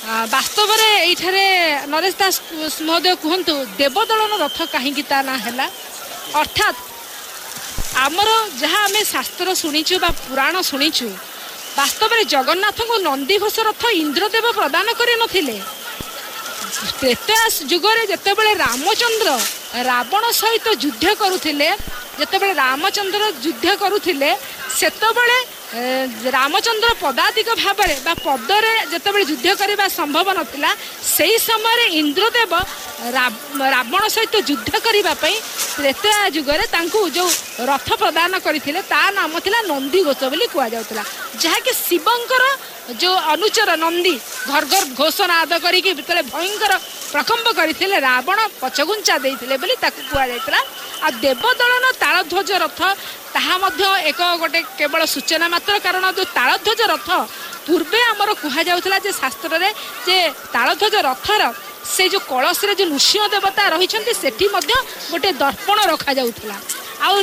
वास्तव में ये नरेश दास महोदय कहतु देवदलन रथ कहीं ता ना है अर्थात आमर जहाँ आम शास्त्र शुणीचु बा पुराण शुणीचु वास्तव में जगन्नाथ को नंदीघोष रथ इंद्रदेव प्रदान करे नथिले। त्रेता जुगरे जेतेबेले रामचंद्र रावण सहित युद्ध करुथिले जेतेबेले रामचंद्र युद्ध करुथिले सेतेबेले रामचंद्र पदातिक भाव में पदरे जेतेबेले युद्ध करने संभव नथिला सेही समय इंद्रदेव रावण सहित युद्ध करने त्रेता जुगरे तांकु जो रथ प्रदान करथिले ता नाम थिला नंदीघोष बोली कुआ जाउतला जहाँकि शिवंकर जो अनुचर नंदी घर घर घोषणाद करिके भितरे भयंकर प्रकम्प करथिले रावण पछगुंचा देइथिले बोली ताकु कुआ जाइतला। आ देवदलन तालध्वज रथ ताहा मध्य एक गोटे केवल सूचना मात्र कारण जो तालध्वज रथ पूर्वे आमर कुहा जाउतला जे शास्त्र रे जे तालध्वज रथर से जो कलश रे जो नृसिंह देवता रहिछन्ति सेठी मध्य गोटे दर्पण रखा जाउतला। आ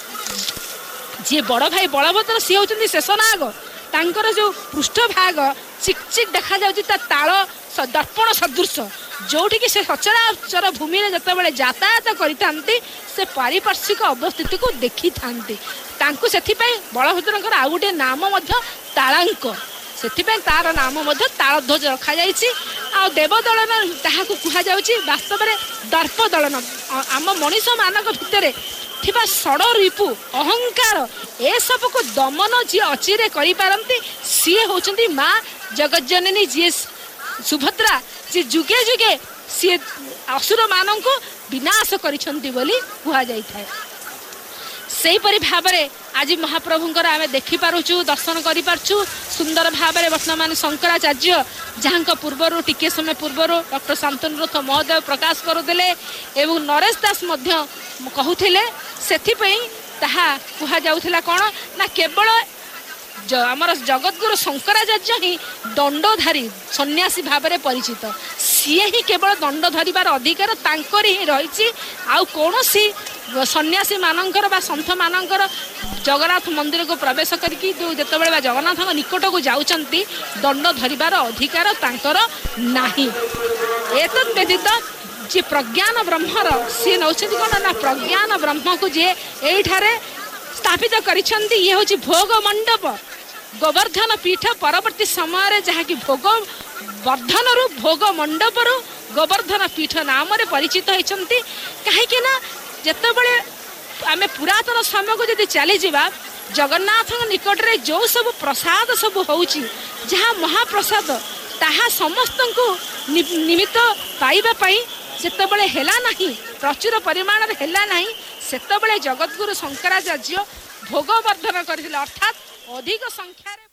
जे बड़ भाई बलभद्र सी होउछन्ति शेषनाग तांकर जो पृष्ठभाग चिकचिक देखा जाउछि ता ताल दर्पण सदृश जोठी कि से सचराचर भूमि रे जतबेले यातायात करितांती से पारिपार्श्विक अवस्थिति को देखि थांती तांकु सेथि पय बलभद्रंकर आ गोटे नाम मध्य ताळांक सेथि पय तार नाम मध्य तालध्वज रखा जाइछि। आ देवदलन ताहाकु कुहा जाउछि वास्तव रे दर्प दलन आम मनीष मानक भितरे थिबा षड रिपु अहंकार ए सब को दमन जी अचिरे करि पारंती सी होचंती मां जगज्जननी जी सुभद्रा जे जुगे जुगे सी असुर मानन को विनाश करिसंती बोली कुहा जाई थाए। सेही परि भाबरे आज महाप्रभुंकर आमे देखि पारुछु दर्शन करि पारछु सुंदर भाबरे वर्तमान शंकराचार्य जहां पूर्वर टिके समय पूर्वर डॉक्टर शांतनुरथ महोदय प्रकाश करदेले एवं नरेश दास मध्य कहूथिले सेथि पई ताहा कुहा जाउथिला कोन ना केवल आमर जगतगुरु शंकराचार्य ही दंडधारी सन्यासी भाव में परिचित सी ही केवल दंड धरिबार अधिकार तांकर ही रही आउ कौनसी सन्यासी मानकर बा संत मानकर जगन्नाथ मंदिर को प्रवेश करके जो जितेबाला जगन्नाथ निकट को जाउचंती दंड धरिबार अधिकार तांकर नाही। एतद व्यतीत जे प्रज्ञान ब्रह्मर सी नौचंती कौन ना प्रज्ञान ब्रह्म को जे एठारे स्थापित करिसंती ये होची भोग मंडप गोवर्धन पीठ परवर्ती समय जहाँकि भोग वर्धन रु भोग मंडप रु गोवर्धन पीठ नाम रे परिचित होइछंती काहेकि ना जेतेबेले आमे पुरातन समय को यदि चली जिबा जगन्नाथ निकट रे जो सब प्रसाद सब होउची जहाँ महाप्रसाद ताहा समस्त को निमित्त पाइबा पाई जेतेबेले हेला नाही प्रचुर परिमाण रे हेला नाही सेतेबेले जगतगुरु शंकराचार्य भोग वर्धन करथिले अर्थात अधिक संख्या रे।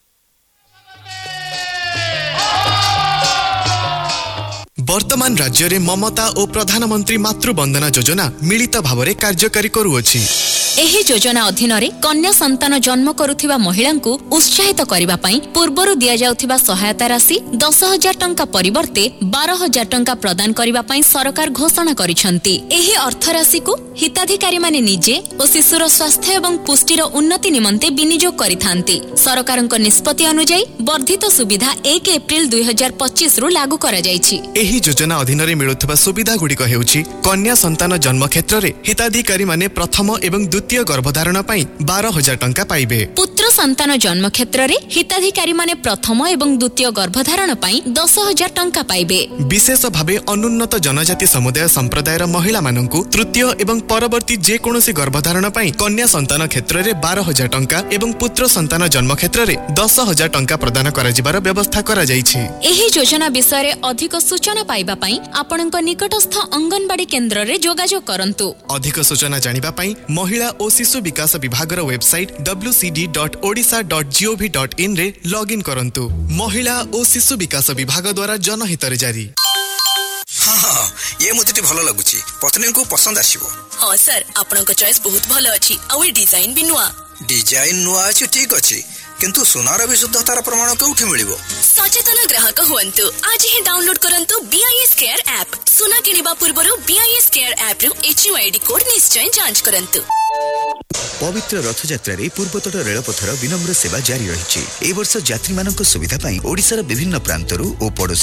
वर्तमान राज्य रे ममता और प्रधानमंत्री मातृवंदना योजना मिलित भाव में कार्यकारी करुअछि। एही योजना अधीन रे कन्या संतान जन्म करुथिबा महिलांकु उत्साहित करिबा पई पूर्वरु दिया जाउथिबा सहायता राशि 10,000 टंका परिवर्ते 12,000 टंका प्रदान करिबा पई सरकार घोषणा करिसंती। एही अर्थ राशि को हिताधिकारी माने निजे और शिशुर स्वास्थ्य एवं पुष्टिर उन्नति निमंते विनियोग करिथांती। सरकारक निष्पत्ति अनुसार वर्धित सुविधा 1 एप्रिल 2025 रु लागू करा जायछि। एही योजना अधीन रे मिलुथिबा सुविधा गुडी हेउछि कन्या संतान जन्म क्षेत्र रे हिताधिकारी माने प्रथम एवं द्वितीय गर्भधारण पई 12,000 टंका पाइबे। पुत्र संतान जन्म क्षेत्र रे हिताधिकारी माने प्रथम एवं द्वितीय गर्भधारण पई 10,000 टंका पाइबे। विशेष भावे अनुन्नत जनजाति समुदाय संप्रदायर महिला माननकु तृतीय एवं परवर्ती जे कोनोसी गर्भधारण पई कन्या संतान क्षेत्र रे 12,000 टंका एवं पुत्र संतान जन्म क्षेत्र रे 10,000 टंका प्रदान करा जिबार व्यवस्था करा जायछि। एही योजना विषय रे अधिक सूचना पाइबा पई आपणक निकटस्थ अंगनवाड़ी केंद्र रे जोगाजोग करंतु। अधिक सूचना जानिबा पई महिला और शिशु विकास विभाग वेबसाइट wcd.odisha.gov.in रे लॉगिन करंतु। महिला और शिशु विकास विभाग द्वारा जनहित रे जारी। हाँ ये मुझे भल लगुची पत्नी को पसंद आसीबो। हाँ सर आपनक चॉइस बहुत भल अछि आ डिजाइन भी नुआ अछि ठीक अछि किंतु सुनार विशुद्धतार प्रमाण केउठी मिलिबो। सचेतन ग्राहक हुअन्तु आज ही डाउनलोड करंतु BIS केयर ऐप। सुना किनिबा पूर्वरु BIS केयर ऐप रु HUID कोड निश्चय जांच करंतु। पवित्र रथयात्रा रे पूर्वतट रेलपथर विनम्र सेवा जारी रही। ए वर्ष यात्री मानक सुविधा पई ओडिसार विभिन्न प्रांतरु ओ पड़ोसी